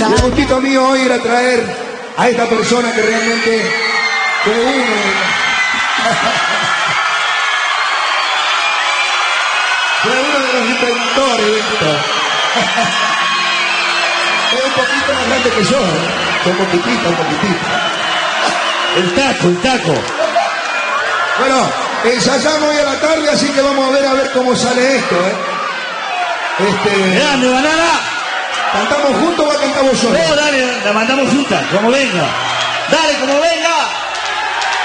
El gustito mío hoy era traer a esta persona que realmente fue uno de los inventores de esto. Es un poquito más grande que yo, un poquitito. El taco. Bueno, ensayamos hoy a la tarde, así que vamos a ver cómo sale esto, Grande, banana. ¿Cantamos juntos o cantamos solos? No, dale, la mandamos juntas, como venga. Dale, como venga.